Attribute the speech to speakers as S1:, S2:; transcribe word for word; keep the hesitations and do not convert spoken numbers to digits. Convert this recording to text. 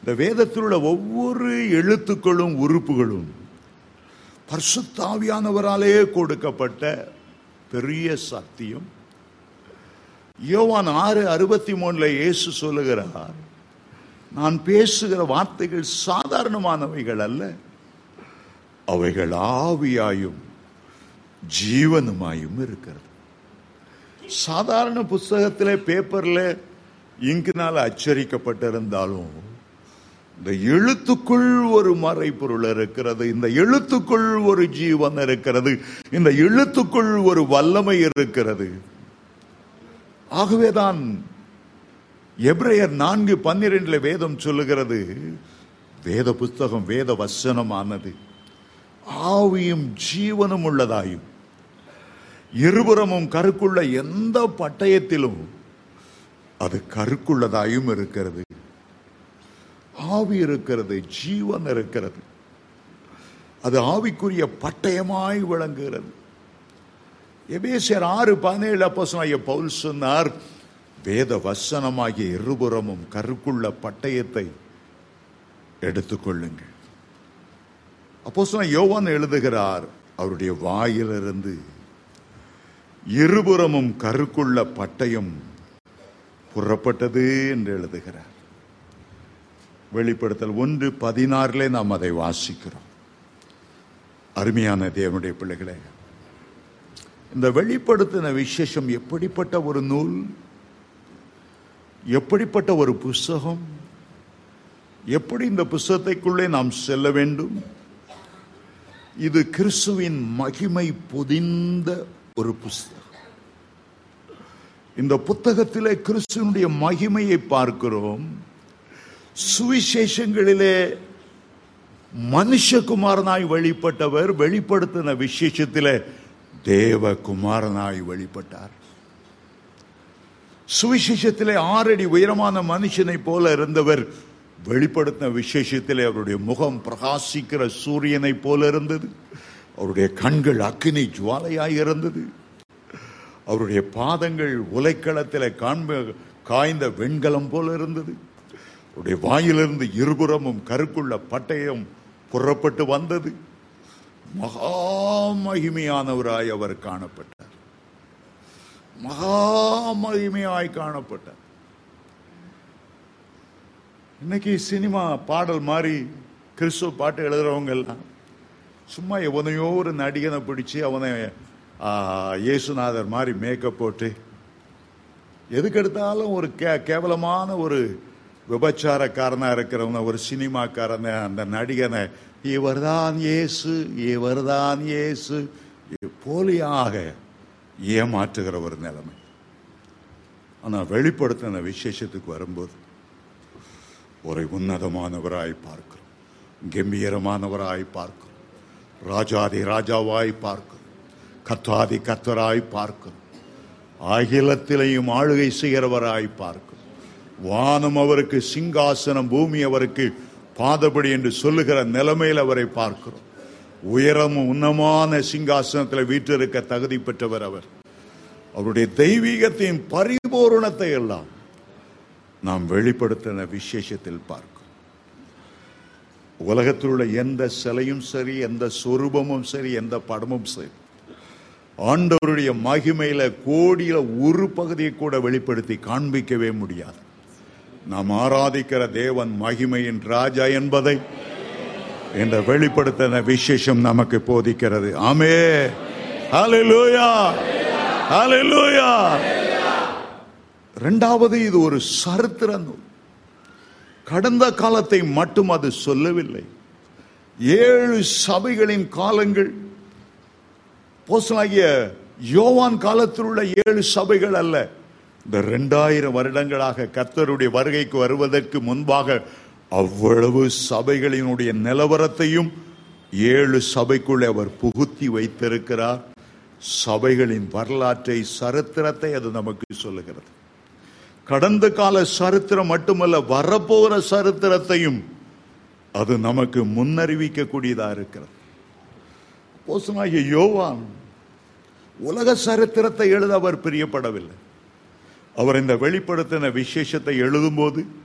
S1: இந்த வேதத்தில் உள்ள ஒவ்வொரு எழுத்துக்களும் உறுப்புகளும் பரிசுத்த ஆவியானவராலே கொடுக்கப்பட்ட பெரிய சத்தியம். யோவான் ஆறு அறுபத்தி மூணுல இயேசு சொல்லுகிறார், நான் பேசுகிற வார்த்தைகள் சாதாரணமானவைகள் அல்ல, அவைகள் ஆவியாயும் ஜீவனுமாயும் இருக்கிறது. சாதாரண புஸ்தகத்திலே பேப்பர்ல இங்கினால் அச்சரிக்கப்பட்டிருந்தாலும் இந்த எழுத்துக்குள் ஒரு மறைபொருள் இருக்கிறது, இந்த எழுத்துக்குள் ஒரு ஜீவன் இருக்கிறது, இந்த எழுத்துக்குள் ஒரு வல்லமை இருக்கிறது. ஆகவேதான் எபிரேயர் நான்கு பன்னிரண்டுல வேதம் சொல்லுகிறது, வேத புஸ்தகம் வேத வசனமானது ஆவியும் ஜீவனும் உள்ளதாயும் இருபுறமும் கருக்குள்ள எந்த பட்டயத்திலும் அது கருக்குள்ளதாயும் இருக்கிறது. ஆவி இருக்கிறது, ஜீவன் இருக்கிறது, அது ஆவிக்குரிய பட்டயமாய் விளங்குகிறது. எபேசியர் ஆறு பதினேழு அப்போஸ்தலனாகிய பவுல் சொன்னார், வேத வசனமாகிய இருபுறமும் கருக்குள்ள பட்டயத்தை எடுத்துக்கொள்ளுங்கள். அப்போஸ்தலன் யோவான் எழுதுகிறார், அவருடைய வாயிலிருந்து இருபுறமும் கருக்குள்ள பட்டயம் புறப்பட்டது என்று எழுதுகிறார். வெளிப்படுத்தல் ஒன்று பதினாறுல நாம் அதை வாசிக்கிறோம். அருமையான தேவனுடைய பிள்ளைகளே, இந்த வெளிப்படுத்தின விசேஷம் எப்படிப்பட்ட ஒரு நூல், எப்படிப்பட்ட ஒரு புஸ்தகம், எப்படி இந்த புஸ்தகத்தைக்குள்ளே நாம் செல்ல வேண்டும். இது கிறிஸ்துவின் மகிமை பொதிந்த ஒரு புஸ்தகம். இந்த புத்தகத்திலே கிறிஸ்துவனுடைய மகிமையை பார்க்கிறோம். சுவிசேஷங்களிலே மனுஷகுமாரனாய் வெளிப்பட்டவர் வெளிப்படுத்தின விசேஷத்திலே தேவகுமாரனாய் வெளிப்பட்டார். சுவிசேஷத்திலே ஆறடி உயரமான மனுஷனை போல இருந்தவர் வெளிப்படுத்தின விசேஷத்திலே அவருடைய முகம் பிரகாசிக்கிற சூரியனை போல இருந்தது. அவருடைய கண்கள் அக்கினி ஜுவாலையாய் இருந்தது. அவருடைய பாதங்கள் உலைக்களத்திலே காண்ப காய்ந்த வெண்கலம் போல இருந்தது. அவருடைய வாயிலிருந்து இருபுறமும் கருக்குள்ள பட்டயம் புறப்பட்டு வந்தது. மகா மகிமையானவராய் அவர் காணப்பட்டார். மகா மகிமையாய் காணப்பட்டார். இன்னைக்கு சினிமா பாடல் மாதிரி கிறிஸ்துவ பாட்டு எழுதுறவங்க எல்லாம் சும்மா எவனையோ ஒரு நடிகனை பிடிச்சி அவனை இயேசுநாதர் மாதிரி மேக்கப் போட்டு எதுக்கு எடுத்தாலும் ஒரு கே கேவலமான ஒரு விபச்சாரக்காரனா இருக்கிறவன ஒரு சினிமாக்காரனை அந்த நடிகனை இவர்தான் இயேசு இவர்தான் இயேசு போலியாக ஏமாற்றுகிற ஒரு நிலைமை. ஆனால் வெளிப்படுத்தின விசேஷத்துக்கு வரும்போது ஒரு உன்னதமானவராய் பார்க்கிறோம், கம்பீரமானவராய் பார்க்கிறோம், ராஜாதி ராஜாவாய் பார்க்கிறோம், கர்த்தாதி கர்த்தராய் பார்க்கிறோம், அகிலத்திலையும் ஆளுகை செய்கிறவராய் பார்க்கிறோம். வானம் அவருக்கு சிங்காசனம், பூமி அவருக்கு பாதபடி என்று சொல்லுகிற நிலைமையில் அவரை பார்க்கிறோம். உயரமும் உன்னமான சிங்காசனத்தில் வீற்றிருக்க தகுதி பெற்றவர் அவர். அவருடைய தெய்வீகத்தின் பரிபூரணத்தை எல்லாம் நாம் வெளிப்படுத்தின விசேஷத்தில் பார்க்கிறோம். உலகத்தில் உள்ள எந்த சிலையும் சரி, எந்த சொரூபமும் சரி, எந்த படமும் சரி, ஆண்டவருடைய மகிமையில கோடியில ஒரு பகுதியை கூட வெளிப்படுத்தி காண்பிக்கவே முடியாது. நாம் ஆராதிக்கிற தேவன் மகிமையின் ராஜா என்பதை என்ற வெளிப்படுத்தின விசேஷம் நமக்கு போதிக்கிறது. ஆமென், ஹல்லேலூயா, ஹல்லேலூயா. இரண்டாவது, இது ஒரு சரித்திர நூல். கடந்த காலத்தை மட்டும் அது சொல்லவில்லை. ஏழு சபைகளின் காலங்கள், அப்போஸ்தலனாகிய யோவான் காலத்தில் உள்ள ஏழு சபைகள் அல்ல. இந்த இரண்டாயிரம் வருடங்களாக கர்த்தருடைய வருகைக்கு வருவதற்கு முன்பாக அவ்வளவு சபைகளினுடைய நிலவரத்தையும் ஏழு சபைக்குள்ளே அவர் புகுத்தி வைத்திருக்கிறார். சபைகளின் வரலாற்றை, சரித்திரத்தை அது நமக்கு சொல்லுகிறது. கடந்த கால சரித்திரம் மட்டுமல்ல, வரப்போகிற சரித்திரத்தையும் அது நமக்கு முன்னறிவிக்க கூடியதா இருக்கிறது. அப்போஸ்தலனாகிய யோவான் உலக சரித்திரத்தை எழுத அவர் பிரியப்படவில்லை. அவர் இந்த வெளிப்படுத்தின விசேஷத்தை எழுதும்போது